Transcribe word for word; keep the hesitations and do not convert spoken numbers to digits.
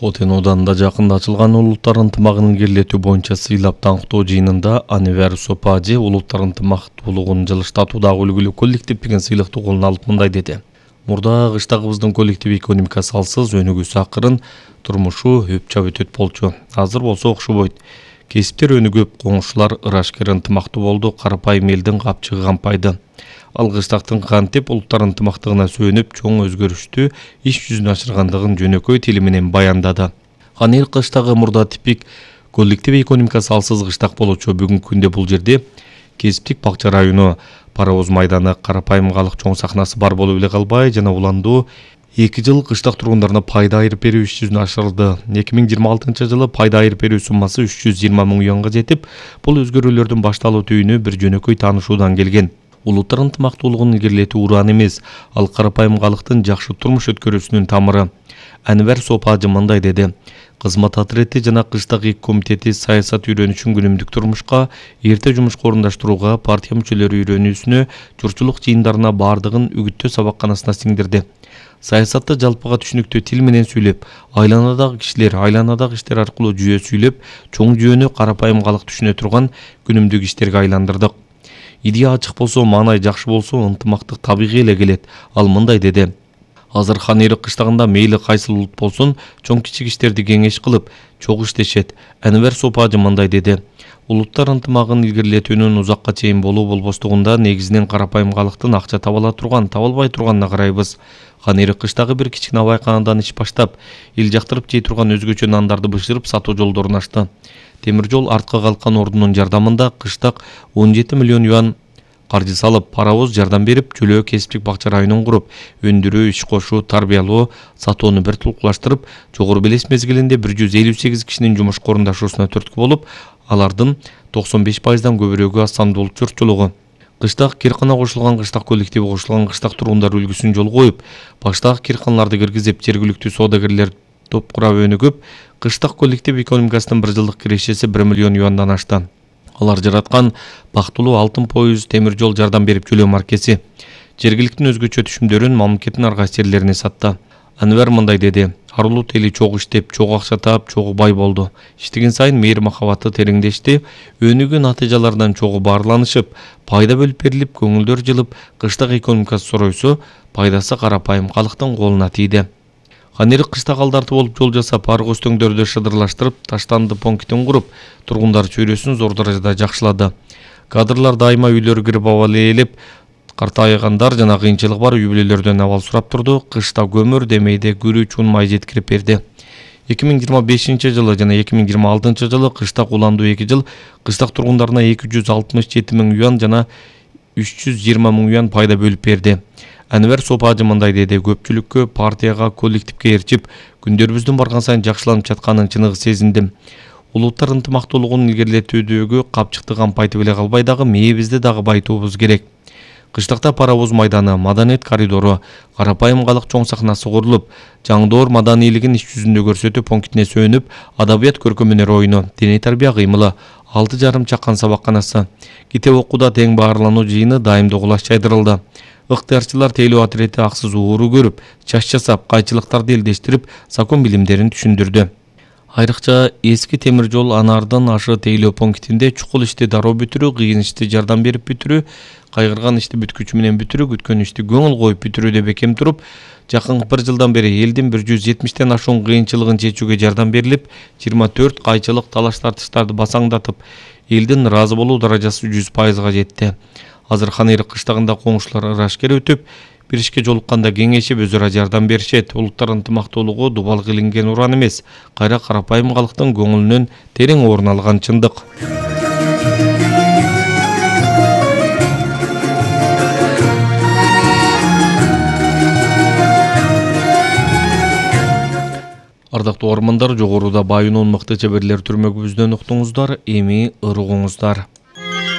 Хотен Оданында жакында ачылган улуттар ынтымагын илгерилетүү боюнча сыйлап таңктоо жыйынында Анвер Сопажи улуттар ынтымактуулугун жылыштатуудагы үлгүлүү коллектив деген сыйлыкты колуна алып мындай деди. Мурда кыштагыбыздын коллектив экономикасы алсыз, өнүгүүсү акырын, турмушу өпчап өтөт болчу. Азыр болсо окшобойт. Кесиптер өнүгүп, коңшулар ырашкер ынтымактуу болду, карапайым элдин капчыгы кампайды. Ал кыштактын кантип улуттар ынтымактыгына сүйөнүп, чоң өзгөрүштү иш жүзүнө ашыргандыгын жөнөкөй тили менен баяндады. Анел кыштагы мурда типик коллектив экономикасы алсыз кыштак болчу. Бүгүнкү күндө бул жерде кесиптик бакча району, паровоз майданы, карапайым калык чоң сахнасы бар болуп эле калбай, жана уландуу эки жыл кыштак тургундарына пайда айырып берүү иш жүзүнө ашырылды. эки миң жыйырма алтынчы жылы пайда айырып берүү суммасы үч жүз жыйырма миң юанга жетип, бул өзгөрүүлөрдүн башталуу түйүнү бир жөнөкөй таанышуудан келген. Улуттар ынтымактуулугун илгерилетүү уран эмес, ал карапайым калыктын жакшы турмуш өткөрүүсүнүн тамыры. Анвер Сопажи мындай деди. Кызмат отрети жана кыштак эки комитети саясат үйрөнүшүн күнүмдүк турмушка, эрте жумушка орундаштырууга, партия мүчөлөрү үйрөнүүсүнө, журтчулук жыйындарына бардыгын үгүттөө сабакканасына сиңдирди. Саясатты жалпыга түшүнүктүү тил менен сүйлөп, айланадагы кишилер, айланадагы иштер аркылуу жүйө сүйлөп, чоң жүйөнү карапайым калык түшүнө турган күнүмдүк иштерге айландырдык. Идея ачык болсо, маанай жакшы болсо, ынтымактык табигый эле келет. Ал мындай деди. Азыр хан ийрик кыштагында мейли кайсыл улут болсун, чоң кичик иштерди кеңеш кылып, чогуу иштешет. Анвер Сопажи мындай деди. Улуттар ынтымагын илгерилетүүнүн узакка чейин болуу болбостугунда негизинен карапайым калыктын акча табала турган, табылбай турганына карайбыз. Хан ийрик кыштагы бир кичик набайканадан иш баштап, эл жактырып жей турган өзгөчө нандарды бышырып сатуу жолдорун ачты. Темир жол артка калкан ордунун жардамында кыштак он жети миллион юан каржы салып, паровоз жардам берип, чөлөө кесиптик бакча районун куруп, өндүрүү, иш кошуу, тарбиялоо, сатууну бир тулкулаштырып, жогору белес мезгилинде бир жүз элүү сегиз кишинин жумушка орундашуусуна түрткү болуп, алардын токсон беш пайыздан көбүрөгү астамдуулук журтчулугу. Кыштак киркана кошулган кыштак коллективи кошулган кыштак тургундар үлгүсүн жол коюп, баштагы кирканаларды киргизип, жергиликтүү соодагерлер топ курап өнүгүп, кыштак коллектив экономикасынын бир жылдык кирешеси бир миллион юандан ашты. Алар жараткан бактылуу алтын поюз темир жол жардам берип чөлөө маркеси. Жергиликтин өзгөчө түшүмдөрүн мамлекеттин ар кайсы жерлерине сатты. Анвер мындай деди. Арулут эли чогуу иштеп, чогуу акча таап, чогуу бай болду. Иштеген сайын мейир махабаты тереңдешти, өнүгүү натыйжалардан чогуу баарланышып, пайда бөлүп берилип, көңүлдөр жылып, кыштак экономикасы соройсо, пайдасы карапайым калыктын колуна тийди. Хан ийрик кыштак алдарты болуп жол жасап, аргы өстөңдөрдү шыдырлаштырып, таштанды пунктин куруп, тургундар чөйрөсүн зор даражада жакшылады. Кадрлар дайыма үйлөрү кирип абал ээлеп, картайгандар жана кыйынчылык бар үй бүлөлөрдөн абал сурап турду. Кышта көмүр, демейде күрү, чун, май жеткирип берди. эки миң жыйырма бешинчи жылы жана эки миң жыйырма алтынчы жылы кыштак уландуу эки жыл кыштак тургундарына эки жүз алтымыш жети миң юан жана үч жүз жыйырма миң юан пайда бөлүп берди. Анвер Сопажи мындай деди. Көпчүлүккө, партияга, коллективге ээрчип, күндөрүбүздүн барган сайын жакшыланып жатканын чыныгы сезиндим. Улуттар ынтымактуулугун илгерилетүүдөгү капчыкты кампайтып эле калбай дагы мээбизди дагы байытуубуз керек. Кыштакта паровоз майданы, маданият коридору, карапайым калык чоң сахнасы курулуп, жаңдоор маданийлигин иш жүзүндө көрсөтүү пунктине сүйөнүп, адабият көркөм өнөр оюну, дене тарбия кыймылы, алты жарым чакан сабакканасы, китеп окууда тең баарлануу жыйыны дайымдуу кулаш чайдырылды. Ыктыярчылар тейлөө отрети аксыз ууру көрүп, чач жасап, кайчылыктарды элдештирип, закон билимдерин түшүндүрдү. Айрыкча эски темир жол анардын ашы тейлөө пунктинде чукул ишти дароо бүтүрүү, кыйын ишти жардам берип бүтүрүү, кайгырган ишти бүткүч менен бүтүрүү, күткөн ишти көңүл коюп бүтүрүүдө бекем туруп, жакынкы бир жылдан бери элдин бир жүз жетимиштен ашуун кыйынчылыгын чечүүгө жардам берилип, жыйырма төрт кайчылык талаш тартыштарды басаңдатып, элдин ыраазы болуу даражасы жүз пайызга жетти. Азыр хан ийрик кыштагында коңшулар ырашкер өтүп, бир ишке жолукканда кеңешип өз ара жардам беришет. Улуттар ынтымактуулугу дубалга илинген уран эмес, кайра карапайым калыктын көңүлүнөн терең орун алган чындык. Ардактуу угармандар, жогоруда Баюнун мыкты чеберлер түрмөгүбүздөн уктуңуздар, эми ырыгыңыздар.